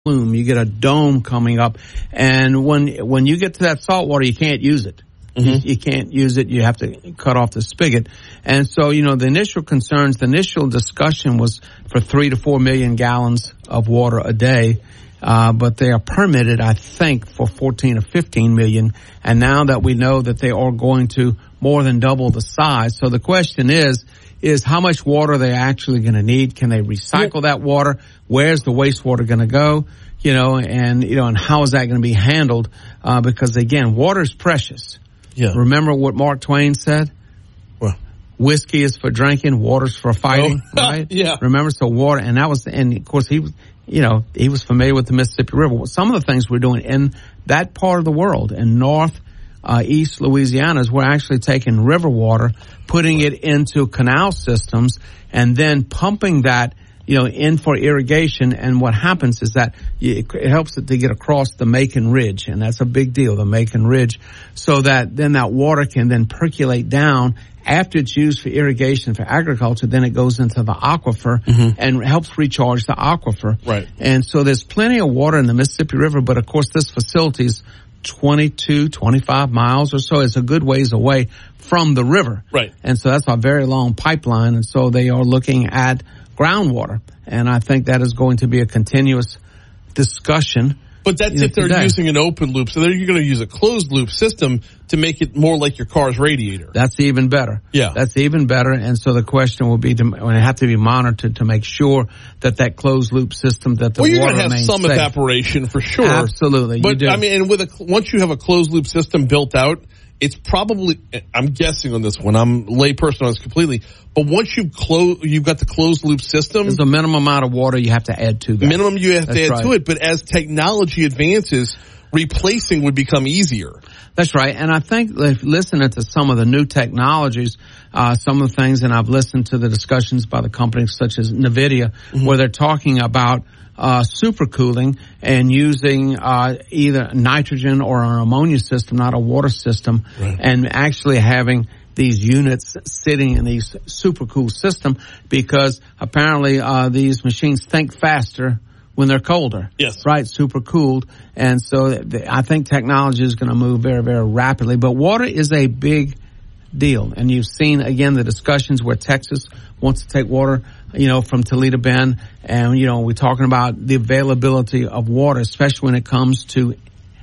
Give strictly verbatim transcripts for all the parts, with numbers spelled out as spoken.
plume. You get a dome coming up. And when when you get to that salt water, you can't use it. Mm-hmm. You, you can't use it. You have to cut off the spigot. And so, you know, the initial concerns, the initial discussion was for three to four million gallons of water a day. Uh, but they are permitted, I think, for fourteen or fifteen million. And now that we know that they are going to more than double the size. So the question is, is how much water are they actually going to need? Can they recycle that water? Where's the wastewater going to go? You know, and, you know, and how is that going to be handled? Uh, because again, water is precious. Yeah. Remember what Mark Twain said? Well, whiskey is for drinking, water's for fighting, oh, right? Yeah. Remember, so water, and that was, and of course he was, you know, he was familiar with the Mississippi River. Some of the things we're doing in that part of the world, in north, uh, east Louisiana, is we're actually taking river water, putting it into canal systems, and then pumping that, you know, in for irrigation. And what happens is that it helps it to get across the Macon Ridge, and that's a big deal, the Macon Ridge, so that then that water can then percolate down. After it's used for irrigation for agriculture, then it goes into the aquifer mm-hmm. and helps recharge the aquifer. Right. And so there's plenty of water in the Mississippi River, but of course this facility's twenty-two, twenty-five miles or so. It's a good ways away from the river. Right. And so that's a very long pipeline, and so they are looking at groundwater. And I think that is going to be a continuous discussion. But that's you know, if they're today. using an open loop. So they're going to use a closed loop system to make it more like your car's radiator. That's even better. Yeah. That's even better. And so the question will be to, when it have to be monitored to make sure that that closed loop system, that the well, water you're going to have some safe. evaporation for sure. Absolutely. But you do. I mean, and with a, once you have a closed loop system built out, it's probably, I'm guessing on this one, I'm a layperson on this completely, but once you close, you've got the closed loop system. There's a minimum amount of water you have to add to that. Minimum you have That's to add right. to it, but as technology advances, replacing would become easier. That's right. And I think if listening to some of the new technologies, uh, some of the things, and I've listened to the discussions by the companies such as NVIDIA, mm-hmm. where they're talking about Uh, supercooling and using uh, either nitrogen or an ammonia system, not a water system, right. and actually having these units sitting in these supercool system because apparently uh, these machines think faster when they're colder. Yes. Right, supercooled. And so th- I think technology is going to move very, very rapidly. But water is a big deal. And you've seen, again, the discussions where Texas wants to take water, you know, from Toledo Bend. And, you know, we're talking about the availability of water, especially when it comes to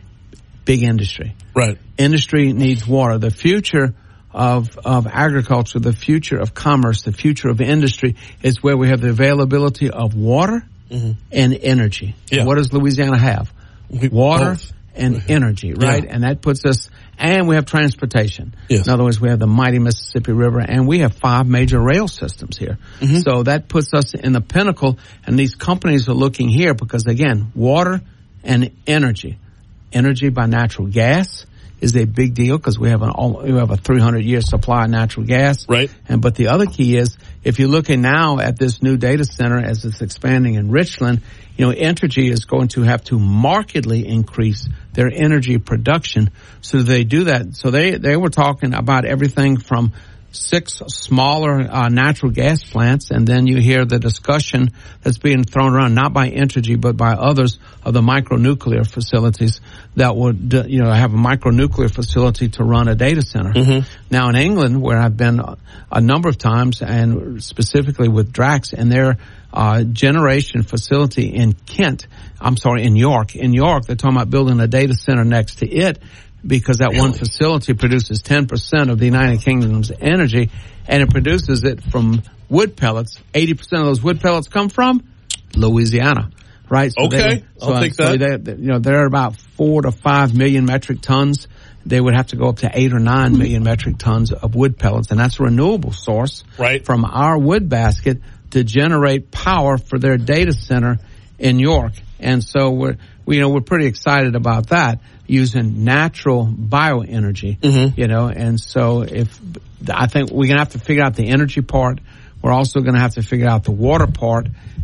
big industry. Right. Industry needs water. The future of, of agriculture, the future of commerce, the future of industry is where we have the availability of water mm-hmm. and energy. Yeah. What does Louisiana have? Water Both. and energy, right? Yeah. And that puts us, and we have transportation. Yes. In other words, we have the mighty Mississippi River, and we have five major rail systems here. Mm-hmm. So that puts us in the pinnacle, and these companies are looking here because, again, water and energy. Energy by natural gas is a big deal because we have an we have a three hundred year supply of natural gas. Right. And but the other key is if you're looking now at this new data center as it's expanding in Richland, you know, Entergy is going to have to markedly increase their energy production. So they do that. So they they were talking about everything from six smaller uh, natural gas plants, and then you hear the discussion that's being thrown around, not by Entergy, but by others, of the micronuclear facilities that would, you know, have a micronuclear facility to run a data center. Mm-hmm. Now, in England, where I've been a number of times, and specifically with Drax, and their uh, generation facility in Kent, I'm sorry, in York. In York, they're talking about building a data center next to it, because that really? one facility produces ten percent of the United Kingdom's energy, and it produces it from wood pellets. eighty percent of those wood pellets come from Louisiana, right? So okay, they, so, I'll take so that. They, you know, they're about four to five million metric tons. They would have to go up to eight or nine million metric tons of wood pellets, and that's a renewable source right. from our wood basket to generate power for their data center in York. And so we're, we, you know, we're pretty excited about that, using natural bioenergy, mm-hmm. you know, and so if, I think we're going to have to figure out the energy part. We're also going to have to figure out the water part.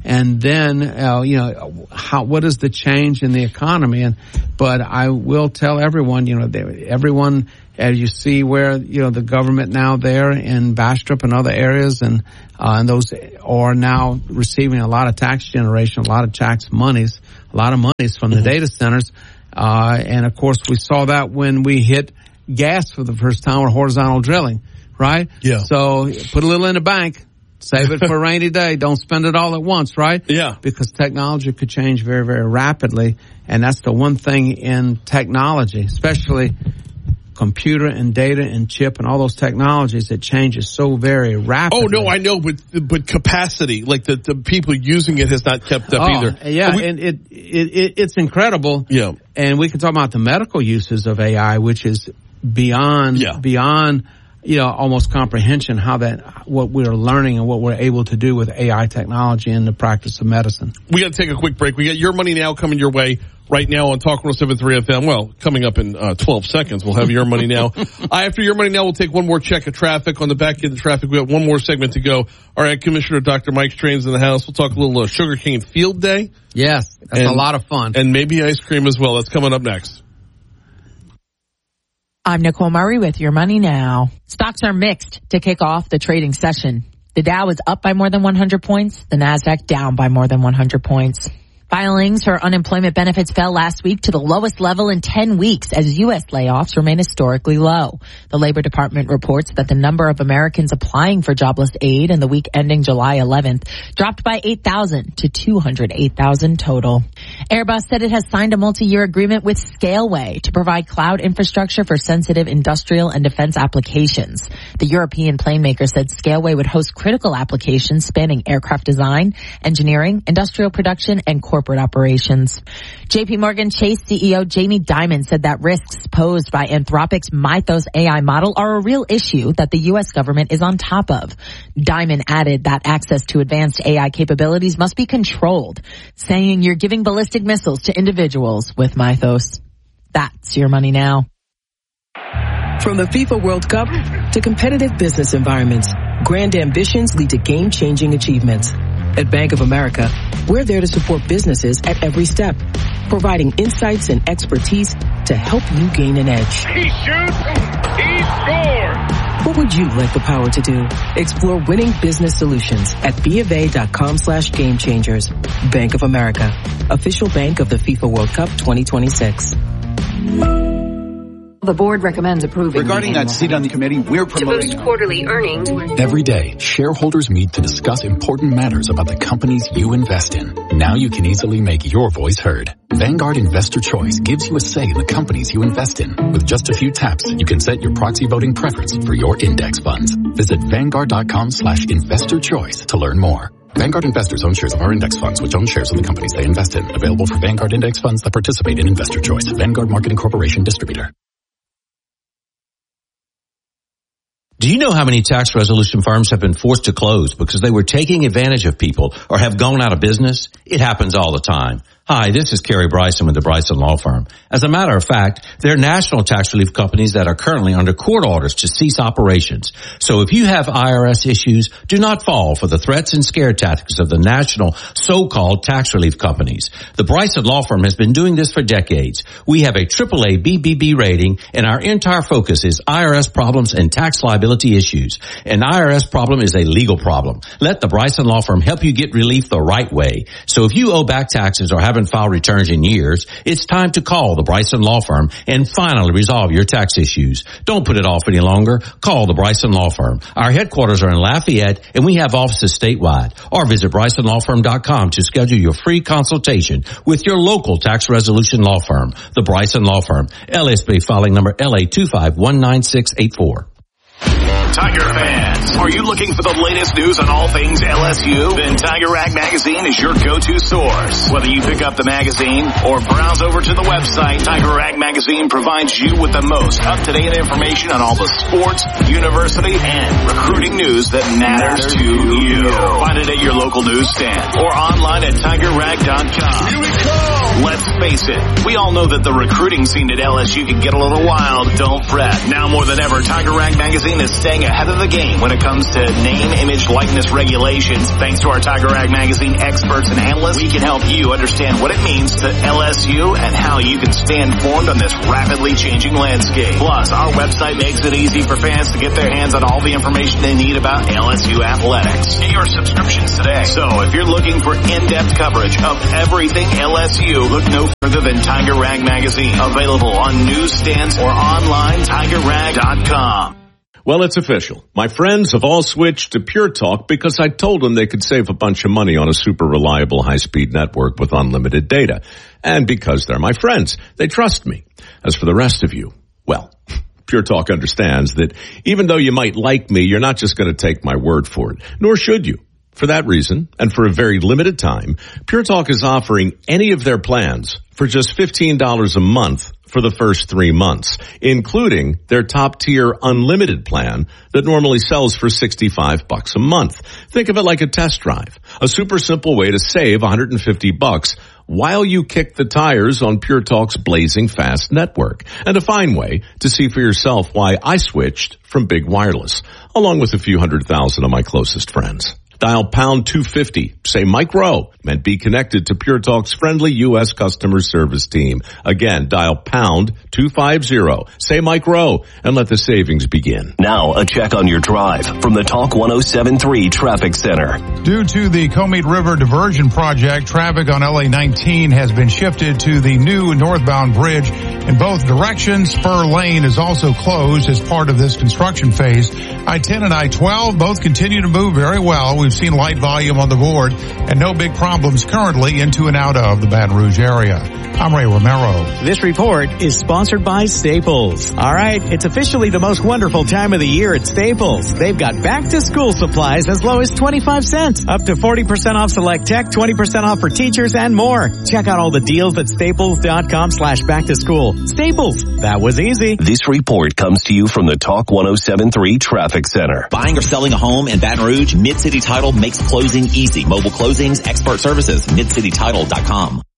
and then uh, you know how what is the change in the economy. And but I will tell everyone, you know, they, everyone as you see where you know the government now there in Bastrop and other areas, and uh, and those are now receiving a lot of tax generation, a lot of tax monies, a lot of monies from the mm-hmm. data centers, uh, and of course we saw that when we hit gas for the first time with horizontal drilling, right? Yeah. So put a little in the bank, save it for a rainy day. Don't spend it all at once, right? Yeah. Because technology could change very, very rapidly, and that's the one thing in technology, especially computer and data and chip and all those technologies that changes so very rapidly. Oh no, I know, but but capacity, like the, the people using it has not kept up oh, either. Yeah, we, and it, it it it's incredible. Yeah, and we can talk about the medical uses of A I, which is beyond yeah. beyond you know almost comprehension. How that what we're learning and what we're able to do with A I technology in the practice of medicine. We got to take a quick break. We got Your Money Now coming your way right now on Talk one oh seven point three F M. Well, coming up in uh, twelve seconds, we'll have Your Money Now. uh, after Your Money Now, we'll take one more check of traffic. On the back end of the traffic, we have one more segment to go. All right, Commissioner Doctor Mike Strain's in the house. We'll talk a little uh, Sugarcane Field Day. Yes, that's and, a lot of fun. And maybe ice cream as well. That's coming up next. I'm Nicole Murray with Your Money Now. Stocks are mixed to kick off the trading session. The Dow is up by more than one hundred points. The Nasdaq down by more than one hundred points. Filings for unemployment benefits fell last week to the lowest level in ten weeks as U S layoffs remain historically low. The Labor Department reports that the number of Americans applying for jobless aid in the week ending July eleventh dropped by eight thousand to two hundred eight thousand total. Airbus said it has signed a multi-year agreement with Scaleway to provide cloud infrastructure for sensitive industrial and defense applications. The European plane maker said Scaleway would host critical applications spanning aircraft design, engineering, industrial production, and corporate operations. J P Morgan Chase C E O Jamie Dimon said that risks posed by Anthropic's Mythos A I model are a real issue that the U S government is on top of. Dimon added that access to advanced A I capabilities must be controlled, saying you're giving ballistic missiles to individuals with Mythos. That's Your Money Now. From the FIFA World Cup to competitive business environments, grand ambitions lead to game-changing achievements. At Bank of America, we're there to support businesses at every step, providing insights and expertise to help you gain an edge. He shoots, he scores! What would you like the power to do? Explore winning business solutions at BofA.com slash game changers. Bank of America, official bank of the FIFA World Cup twenty twenty-six. The board recommends approving. Regarding that seat on the committee, we're promoting to boost quarterly earnings. Every day, shareholders meet to discuss important matters about the companies you invest in. Now you can easily make your voice heard. Vanguard Investor Choice gives you a say in the companies you invest in. With just a few taps, you can set your proxy voting preference for your index funds. Visit Vanguard.com slash investor choice to learn more. Vanguard investors own shares of our index funds, which own shares of the companies they invest in. Available for Vanguard index funds that participate in Investor Choice. Vanguard Marketing Corporation Distributor. Do you know how many tax resolution firms have been forced to close because they were taking advantage of people or have gone out of business? It happens all the time. Hi, this is Kerry Bryson with the Bryson Law Firm. As a matter of fact, there are national tax relief companies that are currently under court orders to cease operations. So if you have I R S issues, do not fall for the threats and scare tactics of the national so-called tax relief companies. The Bryson Law Firm has been doing this for decades. We have a triple A B B B rating, and our entire focus is I R S problems and tax liability issues. An I R S problem is a legal problem. Let the Bryson Law Firm help you get relief the right way. So if you owe back taxes or have haven't filed returns in years, it's time to call the Bryson Law Firm and finally resolve your tax issues. Don't put it off any longer. Call the Bryson Law Firm. Our headquarters are in Lafayette, and we have offices statewide. Or visit Bryson Law Firm dot com to schedule your free consultation with your local tax resolution law firm. The Bryson Law Firm. L S B filing number L A two five one nine six eight four. Tiger fans, are you looking for the latest news on all things L S U? Then Tiger Rag Magazine is your go-to source. Whether you pick up the magazine or browse over to the website, Tiger Rag Magazine provides you with the most up-to-date information on all the sports, university, and recruiting news that matters to you. Find it at your local newsstand or online at Tiger Rag dot com. Here we go! Let's Let's face it, we all know that the recruiting scene at L S U can get a little wild. Don't fret. Now more than ever, Tiger Rag Magazine is staying ahead of the game when it comes to name, image, likeness regulations. Thanks to our Tiger Rag Magazine experts and analysts, we can help you understand what it means to L S U and how you can stay informed on this rapidly changing landscape. Plus, our website makes it easy for fans to get their hands on all the information they need about L S U athletics. Get your subscriptions today. So if you're looking for in-depth coverage of everything L S U, look no further than Tiger Rag Magazine. Available on newsstands or online, tiger rag dot com. Well, it's official. My friends have all switched to Pure Talk because I told them they could save a bunch of money on a super reliable high-speed network with unlimited data. And because they're my friends, they trust me. As for the rest of you, well, Pure Talk understands that even though you might like me, you're not just going to take my word for it, nor should you. For that reason, and for a very limited time, Pure Talk is offering any of their plans for just fifteen dollars a month for the first three months, including their top-tier unlimited plan that normally sells for sixty-five bucks a month. Think of it like a test drive, a super simple way to save one hundred fifty bucks while you kick the tires on Pure Talk's blazing fast network, and a fine way to see for yourself why I switched from big wireless, along with a few hundred thousand of my closest friends. Dial pound two fifty, say Mike Rowe, and be connected to Pure Talk's friendly U S customer service team. Again, dial pound two fifty, say Mike Rowe, and let the savings begin. Now, a check on your drive from the Talk one oh seven point three Traffic Center. Due to the Comite River Diversion Project, traffic on L A nineteen has been shifted to the new northbound bridge in both directions. Spur Lane is also closed as part of this construction phase. I ten and I twelve both continue to move very well. We've seen light volume on the board and no big problems currently into and out of the Baton Rouge area. I'm Ray Romero. This report is sponsored by Staples. All right, it's officially the most wonderful time of the year at Staples. They've got back-to-school supplies as low as twenty-five cents, up to forty percent off select tech, twenty percent off for teachers, and more. Check out all the deals at staples.com slash back to school. Staples, that was easy. This report comes to you from the Talk one oh seven point three Traffic Center. Buying or selling a home in Baton Rouge, Mid-City Title makes closing easy. Mobile closings, expert services, mid city title dot com.